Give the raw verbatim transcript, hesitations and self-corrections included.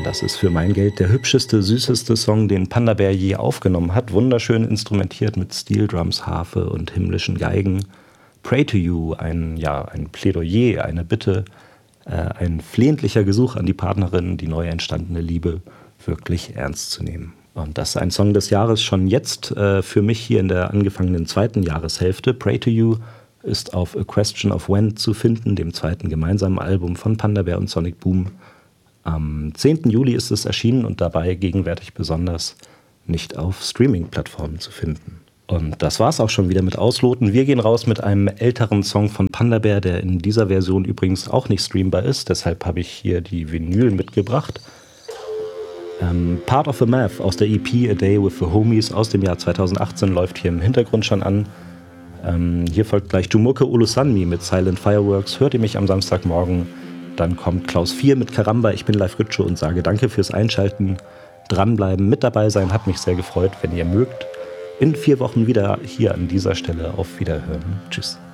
Das ist für mein Geld der hübscheste, süßeste Song, den Panda Bear je aufgenommen hat. Wunderschön instrumentiert mit Steel Drums, Harfe und himmlischen Geigen. Pray to You, ein, ja, ein Plädoyer, eine Bitte, äh, ein flehentlicher Gesuch an die Partnerin, die neu entstandene Liebe wirklich ernst zu nehmen. Und das ist ein Song des Jahres schon jetzt äh, für mich hier in der angefangenen zweiten Jahreshälfte. Pray to You ist auf A Question of When zu finden, dem zweiten gemeinsamen Album von Panda Bear und Sonic Boom. Am zehnten Juli ist es erschienen und dabei gegenwärtig besonders nicht auf Streaming-Plattformen zu finden. Und das war's auch schon wieder mit Ausloten. Wir gehen raus mit einem älteren Song von Panda Bear, der in dieser Version übrigens auch nicht streambar ist. Deshalb habe ich hier die Vinyl mitgebracht. Ähm, Part of the Math aus der E P A Day with the Homies aus dem Jahr zweitausendachtzehn läuft hier im Hintergrund schon an. Ähm, hier folgt gleich Jumoke Olusanmi mit Silent Fireworks. Hört ihr mich am Samstagmorgen? Dann kommt Klaus vier mit Karamba. Ich bin Live Ritsche und sage danke fürs Einschalten. Dranbleiben, mit dabei sein, hat mich sehr gefreut, wenn ihr mögt. In vier Wochen wieder hier an dieser Stelle. Auf Wiederhören. Tschüss.